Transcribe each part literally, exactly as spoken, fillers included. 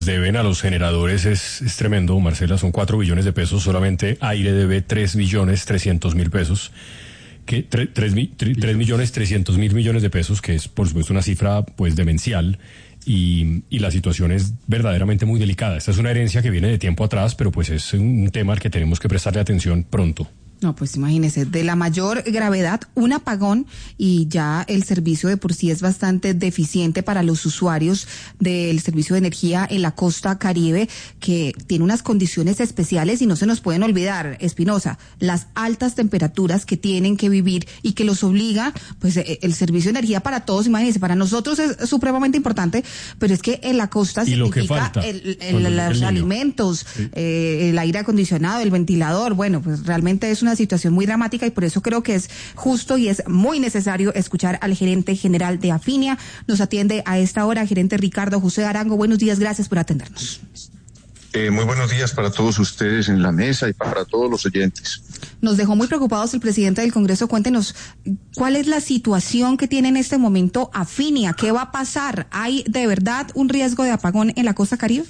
Deben a los generadores es, es tremendo, Marcela, son cuatro billones de pesos, solamente Aire debe tres millones trescientos mil pesos, que tres millones trescientos mil millones de pesos, que es por supuesto una cifra pues demencial, y, y la situación es verdaderamente muy delicada. Esta es una herencia que viene de tiempo atrás, pero pues es un tema al que tenemos que prestarle atención pronto. No, pues imagínese, de la mayor gravedad, un apagón y ya el servicio de por sí es bastante deficiente para los usuarios del servicio de energía en la costa Caribe, que tiene unas condiciones especiales y no se nos pueden olvidar, Espinosa, las altas temperaturas que tienen que vivir y que los obliga, pues el servicio de energía para todos, imagínense, para nosotros es supremamente importante, pero es que en la costa y significa el, el, el, los el alimentos, sí. eh, el aire acondicionado, el ventilador, bueno, pues realmente es una situación muy dramática y por eso creo que es justo y es muy necesario escuchar al gerente general de Afinia. Nos atiende a esta hora gerente Ricardo José Arango. Buenos días, gracias por atendernos. Eh, muy buenos días para todos ustedes en la mesa y para todos los oyentes. Nos dejó muy preocupados el presidente del Congreso. Cuéntenos, ¿cuál es la situación que tiene en este momento Afinia? ¿Qué va a pasar? ¿Hay de verdad un riesgo de apagón en la costa Caribe?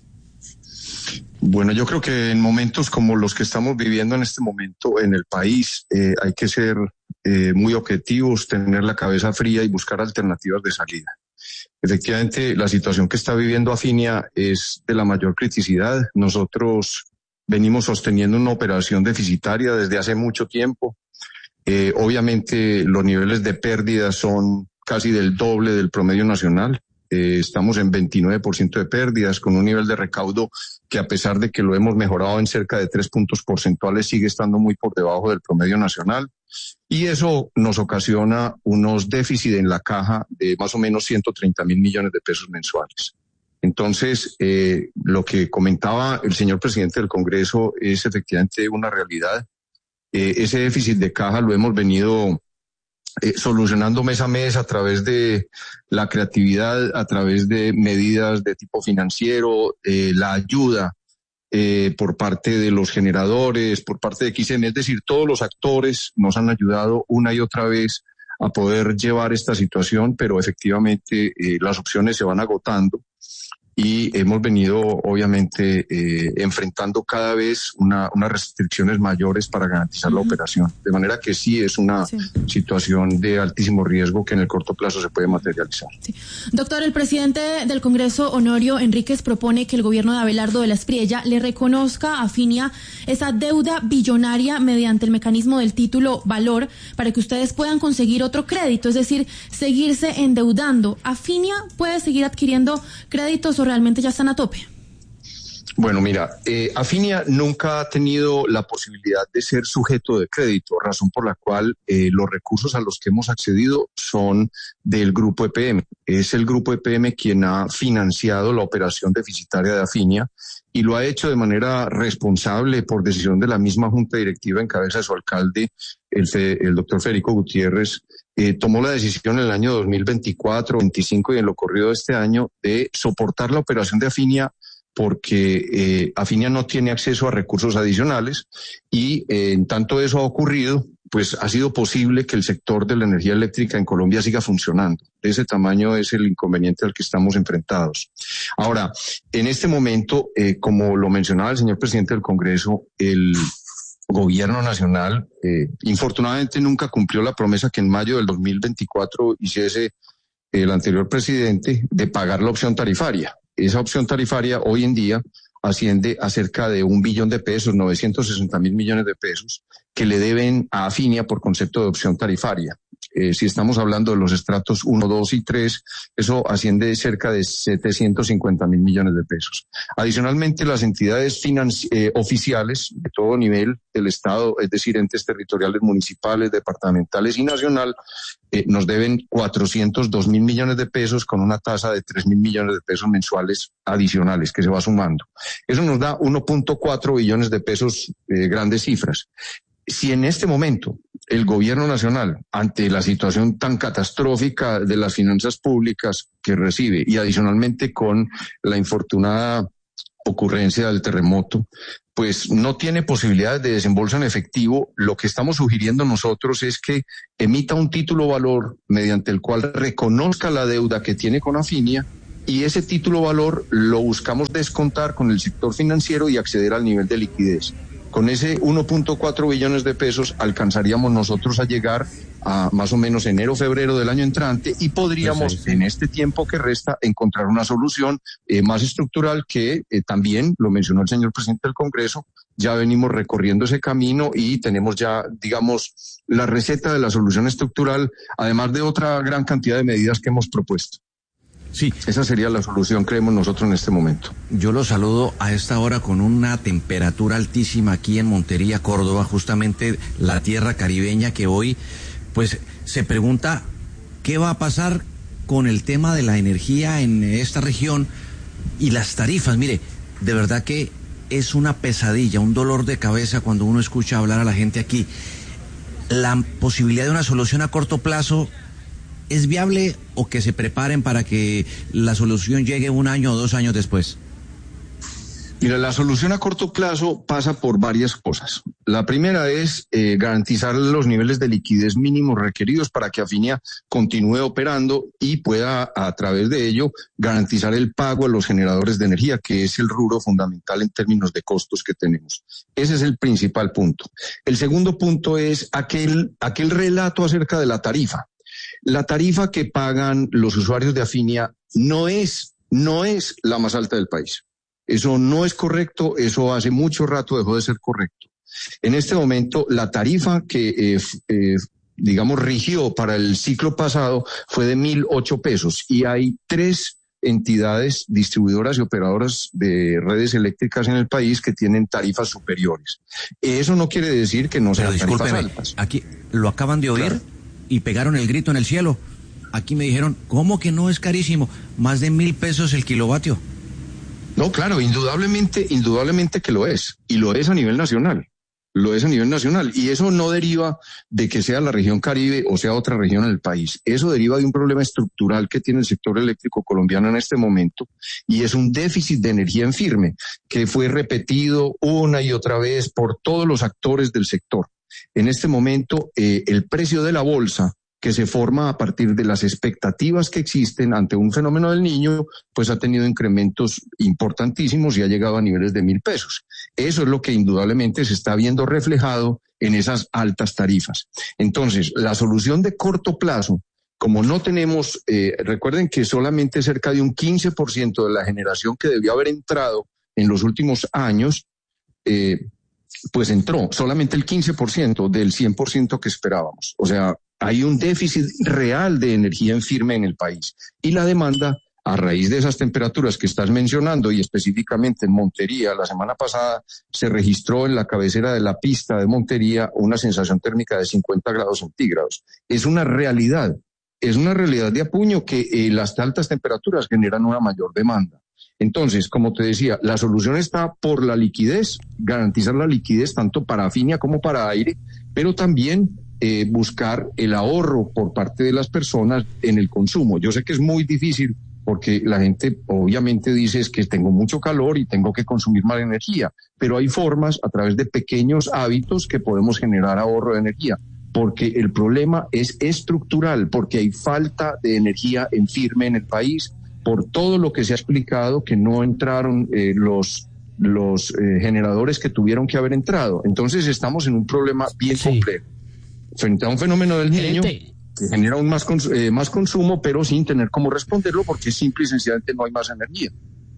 Bueno, yo creo que en momentos como los que estamos viviendo en este momento en el país, eh, hay que ser eh, muy objetivos, tener la cabeza fría y buscar alternativas de salida. Efectivamente, la situación que está viviendo Afinia es de la mayor criticidad. Nosotros venimos sosteniendo una operación deficitaria desde hace mucho tiempo. Eh, obviamente, los niveles de pérdidas son casi del doble del promedio nacional. Eh, estamos en veintinueve por ciento de pérdidas, con un nivel de recaudo que a pesar de que lo hemos mejorado en cerca de tres puntos porcentuales, sigue estando muy por debajo del promedio nacional. Y eso nos ocasiona unos déficits en la caja de más o menos ciento treinta mil millones de pesos mensuales. Entonces, eh, lo que comentaba el señor presidente del Congreso es efectivamente una realidad. Eh, ese déficit de caja lo hemos venido Eh, solucionando mes a mes a través de la creatividad, a través de medidas de tipo financiero, eh, la ayuda eh, por parte de los generadores, por parte de X M, es decir, todos los actores nos han ayudado una y otra vez a poder llevar esta situación, pero efectivamente eh, las opciones se van agotando. Y hemos venido, obviamente, eh, enfrentando cada vez una, unas restricciones mayores para garantizar uh-huh. la operación. De manera que sí es una sí. situación de altísimo riesgo que en el corto plazo se puede materializar. Sí. Doctor, el presidente del Congreso, Honorio Enríquez, propone que el gobierno de Abelardo de la Espriella le reconozca a Afinia esa deuda billonaria mediante el mecanismo del título valor para que ustedes puedan conseguir otro crédito, es decir, seguirse endeudando. ¿Afinia puede seguir adquiriendo créditos o realmente ya están a tope? Bueno, mira, eh, Afinia nunca ha tenido la posibilidad de ser sujeto de crédito, razón por la cual eh, los recursos a los que hemos accedido son del Grupo E P M. Es el Grupo E P M quien ha financiado la operación deficitaria de Afinia y lo ha hecho de manera responsable por decisión de la misma Junta Directiva en cabeza de su alcalde, el, el doctor Federico Gutiérrez. Eh, tomó la decisión en el año dos mil veinticuatro, veinticinco y en lo corrido de este año de soportar la operación de Afinia porque eh, Afinia no tiene acceso a recursos adicionales y eh, en tanto eso ha ocurrido, pues ha sido posible que el sector de la energía eléctrica en Colombia siga funcionando. De ese tamaño es el inconveniente al que estamos enfrentados. Ahora, en este momento, eh, como lo mencionaba el señor presidente del Congreso, el Gobierno Nacional, eh, infortunadamente nunca cumplió la promesa que en mayo del dos mil veinticuatro hiciese el anterior presidente de pagar la opción tarifaria. Esa opción tarifaria hoy en día asciende a cerca de un billón de pesos, novecientos sesenta mil millones de pesos, que le deben a Afinia por concepto de opción tarifaria. Eh, si estamos hablando de los estratos uno, dos y tres, eso asciende cerca de setecientos cincuenta mil millones de pesos. Adicionalmente, las entidades financi- eh, oficiales de todo nivel del Estado, es decir, entes territoriales municipales, departamentales y nacional, eh, nos deben cuatrocientos dos mil millones de pesos con una tasa de tres mil millones de pesos mensuales adicionales que se va sumando. Eso nos da uno punto cuatro billones de pesos, eh, grandes cifras. Si en este momento el gobierno nacional, ante la situación tan catastrófica de las finanzas públicas que recibe y adicionalmente con la infortunada ocurrencia del terremoto, pues no tiene posibilidades de desembolso en efectivo, lo que estamos sugiriendo nosotros es que emita un título valor mediante el cual reconozca la deuda que tiene con Afinia y ese título valor lo buscamos descontar con el sector financiero y acceder al nivel de liquidez. Con ese uno punto cuatro billones de pesos alcanzaríamos nosotros a llegar a más o menos enero, febrero del año entrante y podríamos, sí, sí, sí. en este tiempo que resta, encontrar una solución eh, más estructural que eh, también, lo mencionó el señor presidente del Congreso, ya venimos recorriendo ese camino y tenemos ya, digamos, la receta de la solución estructural, además de otra gran cantidad de medidas que hemos propuesto. Sí. Esa sería la solución, creemos nosotros, en este momento. Yo lo saludo a esta hora con una temperatura altísima aquí en Montería, Córdoba, justamente la tierra caribeña que hoy, pues, se pregunta qué va a pasar con el tema de la energía en esta región y las tarifas. Mire, de verdad que es una pesadilla, un dolor de cabeza cuando uno escucha hablar a la gente aquí. La posibilidad de una solución a corto plazo, ¿es viable o que se preparen para que la solución llegue un año o dos años después? Mira, la solución a corto plazo pasa por varias cosas. La primera es eh, garantizar los niveles de liquidez mínimos requeridos para que Afinia continúe operando y pueda, a través de ello, garantizar el pago a los generadores de energía, que es el rubro fundamental en términos de costos que tenemos. Ese es el principal punto. El segundo punto es aquel, aquel relato acerca de la tarifa. La tarifa que pagan los usuarios de Afinia no es, no es la más alta del país. Eso no es correcto, eso hace mucho rato dejó de ser correcto. En este momento, la tarifa que, eh, eh, digamos, rigió para el ciclo pasado fue de mil ocho pesos y hay tres entidades distribuidoras y operadoras de redes eléctricas en el país que tienen tarifas superiores. Eso no quiere decir que no sean tarifas altas. Aquí lo acaban de oír. Claro. Y pegaron el grito en el cielo. Aquí me dijeron, ¿cómo que no es carísimo? Más de mil pesos el kilovatio. No, claro, indudablemente, indudablemente que lo es. Y lo es a nivel nacional. Lo es a nivel nacional. Y eso no deriva de que sea la región Caribe o sea otra región en el país. Eso deriva de un problema estructural que tiene el sector eléctrico colombiano en este momento. Y es un déficit de energía en firme que fue repetido una y otra vez por todos los actores del sector. En este momento, eh, el precio de la bolsa, que se forma a partir de las expectativas que existen ante un fenómeno del Niño, pues ha tenido incrementos importantísimos y ha llegado a niveles de mil pesos. Eso es lo que indudablemente se está viendo reflejado en esas altas tarifas. Entonces, la solución de corto plazo, como no tenemos, eh, recuerden que solamente cerca de un quince por ciento de la generación que debió haber entrado en los últimos años, eh, pues entró solamente el quince por ciento del cien por ciento que esperábamos. O sea, hay un déficit real de energía en firme en el país. Y la demanda, a raíz de esas temperaturas que estás mencionando, y específicamente en Montería, la semana pasada se registró en la cabecera de la pista de Montería una sensación térmica de cincuenta grados centígrados. Es una realidad, es una realidad de apuño que eh, las altas temperaturas generan una mayor demanda. Entonces, como te decía, la solución está por la liquidez, garantizar la liquidez tanto para Afinia como para Aire, pero también eh, buscar el ahorro por parte de las personas en el consumo. Yo sé que es muy difícil porque la gente obviamente dice es que tengo mucho calor y tengo que consumir más energía, pero hay formas a través de pequeños hábitos que podemos generar ahorro de energía, porque el problema es estructural, porque hay falta de energía en firme en el país, por todo lo que se ha explicado, que no entraron eh, los, los eh, generadores que tuvieron que haber entrado. Entonces estamos en un problema bien sí. complejo. Frente a un fenómeno del Niño que genera un más, cons eh, más consumo, pero sin tener cómo responderlo, porque simple y sencillamente no hay más energía.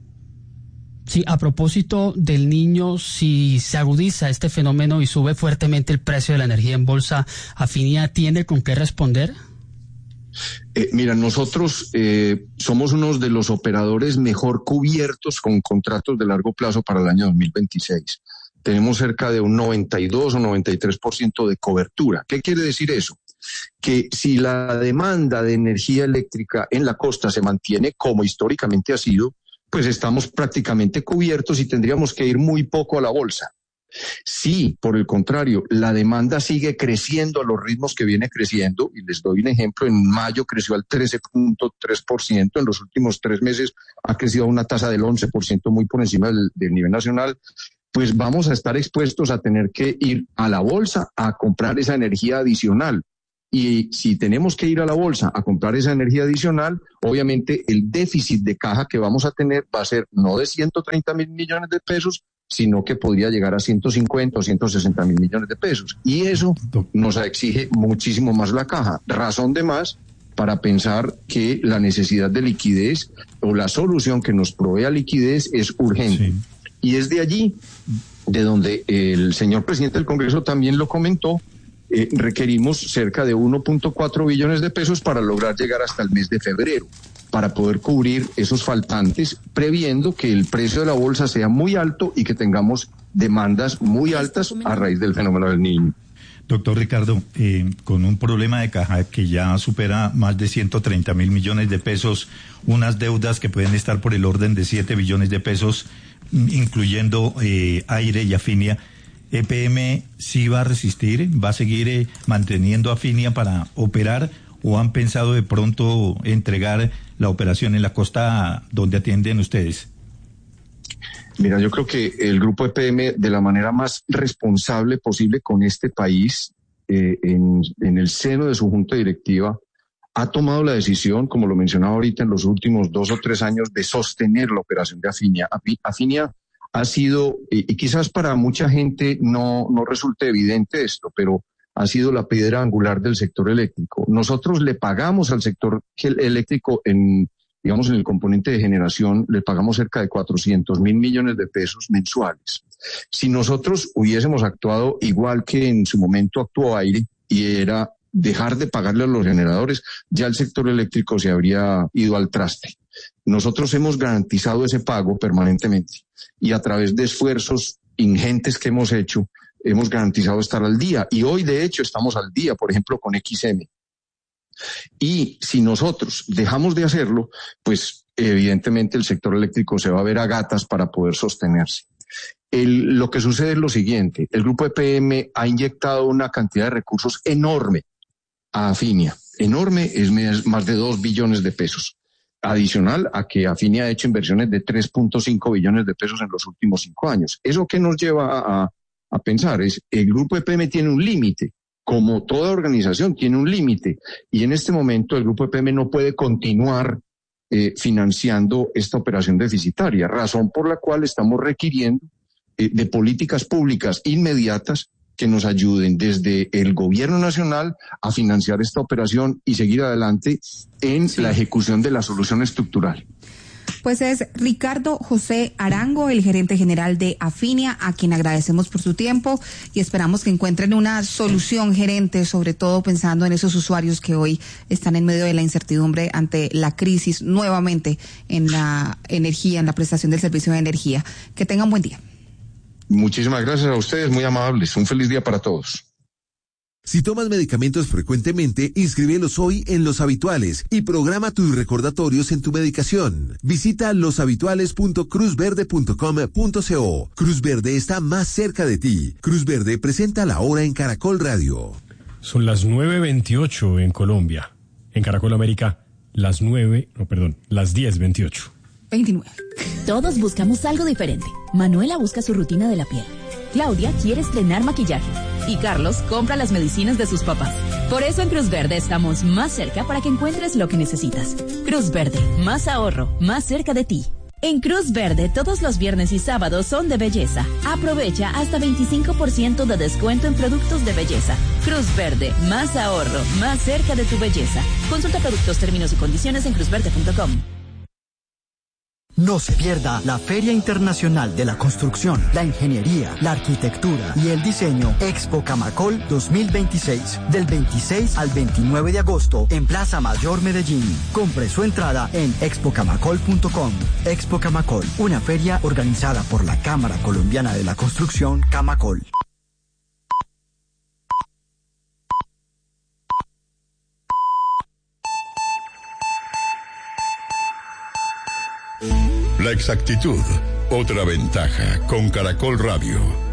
Sí, a propósito del Niño, si se agudiza este fenómeno y sube fuertemente el precio de la energía en bolsa, ¿Afinia tiene con qué responder? Eh, mira, nosotros eh, somos uno de los operadores mejor cubiertos con contratos de largo plazo para el año dos mil veintiséis. Tenemos cerca de un noventa y dos o noventa y tres por ciento de cobertura. ¿Qué quiere decir eso? Que si la demanda de energía eléctrica en la costa se mantiene como históricamente ha sido, pues estamos prácticamente cubiertos y tendríamos que ir muy poco a la bolsa. Si, por el contrario, la demanda sigue creciendo a los ritmos que viene creciendo, y les doy un ejemplo, en mayo creció al trece punto tres por ciento, en los últimos tres meses ha crecido a una tasa del once por ciento, muy por encima del, del nivel nacional, pues vamos a estar expuestos a tener que ir a la bolsa a comprar esa energía adicional. Y si tenemos que ir a la bolsa a comprar esa energía adicional, obviamente el déficit de caja que vamos a tener va a ser no de ciento treinta mil millones de pesos, sino que podría llegar a ciento cincuenta o ciento sesenta mil millones de pesos. Y eso nos exige muchísimo más la caja. Razón de más para pensar que la necesidad de liquidez o la solución que nos provea liquidez es urgente. Sí. Y es de allí de donde el señor presidente del Congreso también lo comentó. Eh, requerimos cerca de uno punto cuatro billones de pesos para lograr llegar hasta el mes de febrero, para poder cubrir esos faltantes, previendo que el precio de la bolsa sea muy alto y que tengamos demandas muy altas a raíz del fenómeno del Niño. Doctor Ricardo, eh, con un problema de caja que ya supera más de ciento treinta mil millones de pesos, unas deudas que pueden estar por el orden de siete billones de pesos, incluyendo eh, Aire y Afinia, ¿E P M sí va a resistir? ¿Va a seguir eh, manteniendo Afinia para operar? ¿O han pensado de pronto entregar la operación en la costa donde atienden ustedes? Mira, yo creo que el grupo E P M, de la manera más responsable posible con este país, eh, en, en el seno de su junta directiva, ha tomado la decisión, como lo mencionaba ahorita, en los últimos dos o tres años, de sostener la operación de Afinia. Afinia ha sido, y quizás para mucha gente no, no resulte evidente esto, pero ha sido la piedra angular del sector eléctrico. Nosotros le pagamos al sector eléctrico en, digamos, en el componente de generación, le pagamos cerca de cuatrocientos mil millones de pesos mensuales. Si nosotros hubiésemos actuado igual que en su momento actuó Aire, y era dejar de pagarle a los generadores, ya el sector eléctrico se habría ido al traste. Nosotros hemos garantizado ese pago permanentemente y a través de esfuerzos ingentes que hemos hecho, hemos garantizado estar al día. Y hoy, de hecho, estamos al día, por ejemplo, con X M. Y si nosotros dejamos de hacerlo, pues evidentemente el sector eléctrico se va a ver a gatas para poder sostenerse. El, lo que sucede es lo siguiente: el grupo E P M ha inyectado una cantidad de recursos enorme a Afinia. Enorme, es más de dos billones de pesos. Adicional a que Afinia ha hecho inversiones de tres punto cinco billones de pesos en los últimos cinco años. ¿Eso qué nos lleva a, a pensar? Es el grupo E P M tiene un límite, como toda organización tiene un límite, y en este momento el grupo E P M no puede continuar eh, financiando esta operación deficitaria, razón por la cual estamos requiriendo eh, de políticas públicas inmediatas que nos ayuden desde el gobierno nacional a financiar esta operación y seguir adelante en sí. la ejecución de la solución estructural. Pues es Ricardo José Arango, el gerente general de Afinia, a quien agradecemos por su tiempo y esperamos que encuentren una solución, gerente, sobre todo pensando en esos usuarios que hoy están en medio de la incertidumbre ante la crisis nuevamente en la energía, en la prestación del servicio de energía. Que tengan buen día. Muchísimas gracias a ustedes, muy amables. Un feliz día para todos. Si tomas medicamentos frecuentemente, inscríbelos hoy en Los Habituales y programa tus recordatorios en tu medicación. Visita los habituales punto cruz verde punto com punto co. Cruz Verde está más cerca de ti. Cruz Verde presenta la hora en Caracol Radio. Son las nueve veintiocho en Colombia. En Caracol América, las nueve, no, perdón, las diez veintiocho. veintinueve. Todos buscamos algo diferente. Manuela busca su rutina de la piel. Claudia quiere estrenar maquillaje. Y Carlos compra las medicinas de sus papás. Por eso en Cruz Verde estamos más cerca para que encuentres lo que necesitas. Cruz Verde, más ahorro, más cerca de ti. En Cruz Verde, todos los viernes y sábados son de belleza. Aprovecha hasta veinticinco por ciento de descuento en productos de belleza. Cruz Verde, más ahorro, más cerca de tu belleza. Consulta productos, términos y condiciones en cruz verde punto com. No se pierda la Feria Internacional de la Construcción, la Ingeniería, la Arquitectura y el Diseño Expo Camacol dos mil veintiséis, del veintiséis al veintinueve de agosto en Plaza Mayor Medellín. Compre su entrada en expo camacol punto com. Expo Camacol, una feria organizada por la Cámara Colombiana de la Construcción, Camacol. La exactitud, otra ventaja con Caracol Radio.